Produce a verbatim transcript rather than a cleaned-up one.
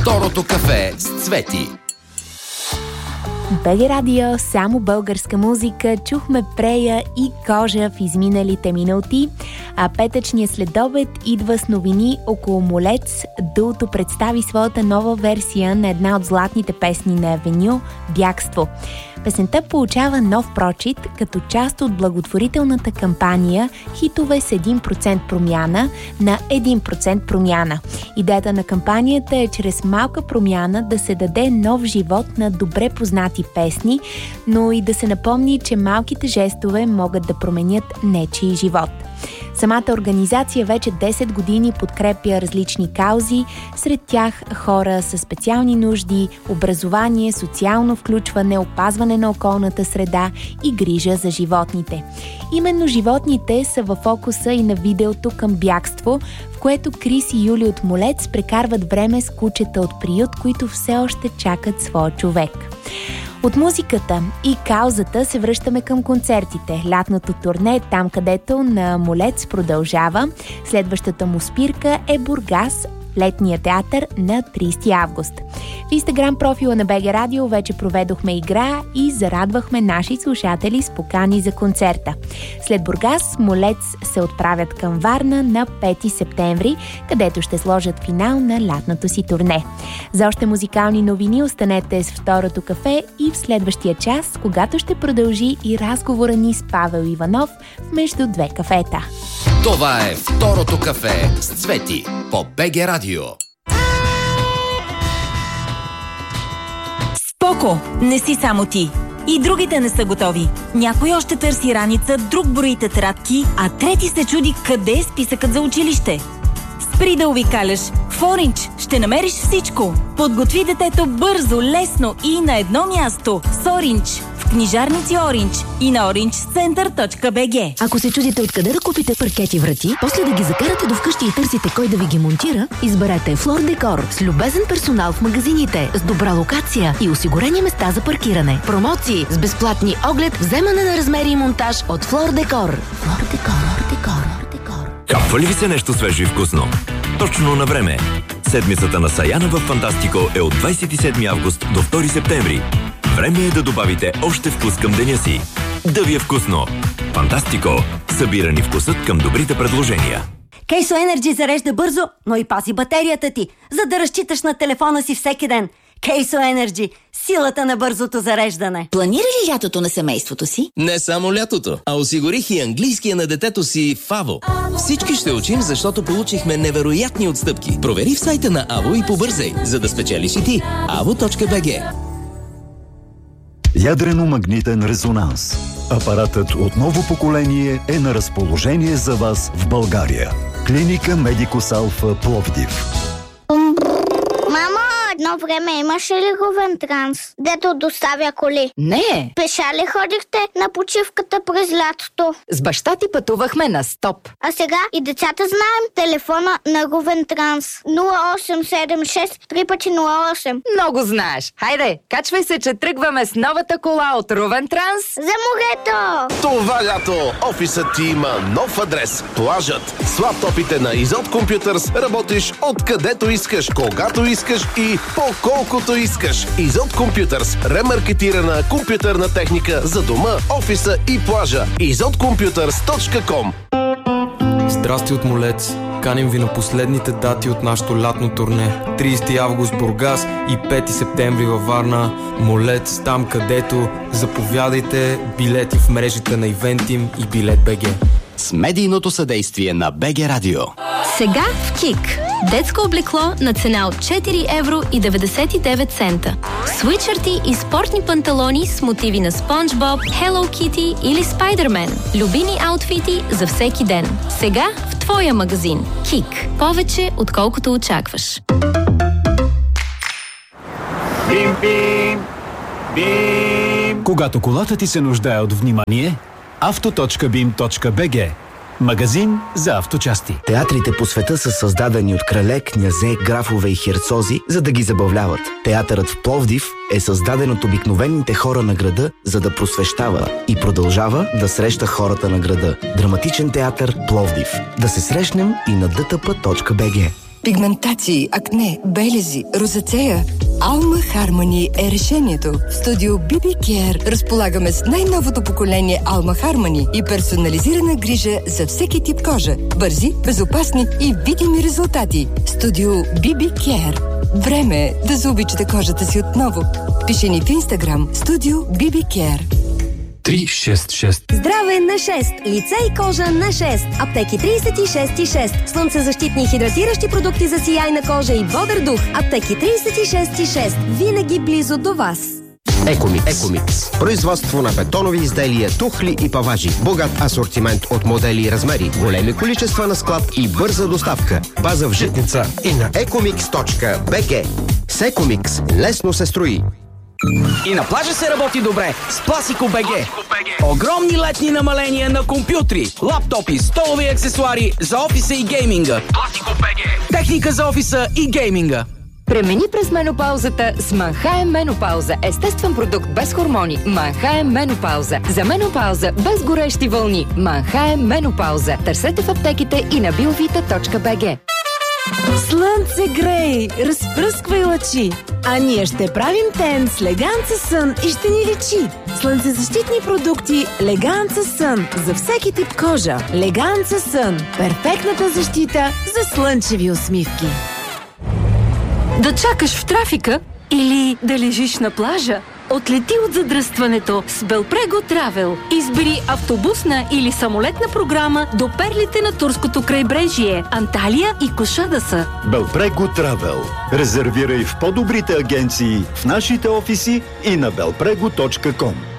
Второто кафе с Цвети. БГ Радио, само българска музика. Чухме Прея и Кожа в изминалите минути, а петъчния следобед идва с новини около Молец. Дуото представи своята нова версия на една от златните песни на Авеню «Бягство». Песента получава нов прочит като част от благотворителната кампания «Хитове с един процент промяна» на един процент промяна. Идеята на кампанията е чрез малка промяна да се даде нов живот на добре познати песни, но и да се напомни, че малките жестове могат да променят нечий живот. Самата организация вече десет години подкрепя различни каузи, сред тях хора със специални нужди, образование, социално включване, опазване на околната среда и грижа за животните. Именно животните са във фокуса и на видеото към бягство, в което Крис и Юли от Молец прекарват време с кучета от приют, които все още чакат своя човек. От музиката и каузата се връщаме към концертите. Лятното турне, там където на Молец, продължава. Следващата му спирка е Бургас, летния театър на тридесети август. В Инстаграм профила на БГ Радио вече проведохме игра и зарадвахме наши слушатели с покани за концерта. След Бургас, Молец се отправят към Варна на пети септември, където ще сложат финал на лятното си турне. За още музикални новини останете с Второто кафе и в следващия час, когато ще продължи и разговора ни с Павел Иванов между две кафета. Това е Второто кафе с Цвети по БГ Радио. Споко, не си само ти. И другите не са готови. Някой още търси раница, друг брои тетрадки, а трети се чуди къде е списъкът за училище. Спри да увикаляш. В Оринч ще намериш всичко. Подготви детето бързо, лесно и на едно място. С Оринч. В книжарници Оринч и на оринч център точка би джи. Ако се чудите откъде да купите паркети врати, после да ги закарате до вкъщи и търсите кой да ви ги монтира, изберете Флор Декор с любезен персонал в магазините, с добра локация и осигурени места за паркиране. Промоции с безплатни оглед, вземане на размери и монтаж от Флор Декор. Флор Декор, Декор, Декор. Капва ли ви се нещо свежо и вкусно? Точно на време. Седмицата на Саяна в Фантастико е от двадесет и седми август до втори септември. Време е да добавите още вкус към деня си. Да ви е вкусно! Фантастико! Събира ни вкусът към добрите предложения. Кейсо Енерджи зарежда бързо, но и пази батерията ти, за да разчиташ на телефона си всеки ден. Кейсо Енерджи – силата на бързото зареждане. Планира ли лятото на семейството си? Не само лятото, а осигурих и английския на детето си в АВО. Всички ще учим, защото получихме невероятни отстъпки. Провери в сайта на АВО и побързай, за да спечелиш и ти. АВО точка би джи. Ядрено-магнитен резонанс. Апаратът от ново поколение е на разположение за вас в България. Клиника Медикус Алфа Пловдив. Мамо, едно време имаше ли Говентранс, дето доставя коли? Не. Пеша ли ходихте на почивката през лятото? С баща ти пътувахме на стоп. А сега и децата знаем телефона на Говентранс. нула осем седем шест три пъти нула осем. Много знаеш. Хайде, качвай се, че тръгваме с новата кола от Ровентранс. За морето! Това лято офисът ти има нов адрес. Плажът. С лаптопите на Изот Computers работиш откъдето искаш, когато искаш и по колкото искаш. Изот Computers. Ремаркетирана компютърна техника за дома, офиса и плажа. изот компютърс точка ком. Здрасти от Молец! Каним ви на последните дати от нашото лятно турне. тридесети август Бургас и пети септември във Варна. Молец, там където. Заповядайте, билети в мрежите на Ивентим и Билет БГ. С медийното съдействие на БГ Радио. Сега в КИК. Детско облекло на цена от четири евро и деветдесет и девет цента. Свитшърти и спортни панталони с мотиви на Спонж Боб, Hello Kitty или Спайдермен. Любими аутфити за всеки ден. Сега в твоя магазин. КИК. Повече отколкото очакваш. Бим, бим, бим. Когато колата ти се нуждае от внимание, авто точка бим точка би джи. Магазин за авточасти. Театрите по света са създадени от крале, князе, графове и херцози, за да ги забавляват. Театърът в Пловдив е създаден от обикновените хора на града, за да просвещава и продължава да среща хората на града. Драматичен театър Пловдив. Да се срещнем и на дътъп точка би джи. пигментации, акне, белези, розацея. Alma Harmony е решението. В студио би би Care разполагаме с най-новото поколение Alma Harmony и персонализирана грижа за всеки тип кожа. Бързи, безопасни и видими резултати. Студио би би Care. Време е да заобичате кожата си отново. Пиши ни в Инстаграм Студио би би Care. три шест шест. Здраве на шест. Лице и кожа на шест. Аптеки тридесет и шест и шест. Слънцезащитни и хидратиращи продукти за сияйна кожа и бодър дух. Аптеки тридесет и шест и шест. Винаги близо до вас. Екомикс. Екомикс. Производство на бетонови изделия, тухли и паважи. Богат асортимент от модели и размери. Големи количества на склад и бърза доставка. База в Житница и на екомикс точка би джи. С Екомикс лесно се строи. И на плажа се работи добре с Пласико БГ. Огромни летни намаления на компютри, лаптопи, столови аксесуари за офиса и гейминга. Пласико БГ. Техника за офиса и гейминга. Премени през менопаузата с Манхайм Менопауза. Естествен продукт без хормони. Манхайм Менопауза. За менопауза без горещи вълни. Манхайм Менопауза. Търсете в аптеките и на биовита точка би джи. Слънце грей, разпръсквай лъчи, а ние ще правим тен с Леганца Сън и ще ни лечи. Слънцезащитни продукти Леганца Сън за всеки тип кожа. Леганца Сън – перфектната защита за слънчеви усмивки. Да чакаш в трафика или да лежиш на плажа? Отлети от задръстването с Белпрего Травел. Избери автобусна или самолетна програма до перлите на турското крайбрежие, Анталия и Кошадаса. Белпрего Травел. Резервирай в по-добрите агенции, в нашите офиси и на белпрего точка ком.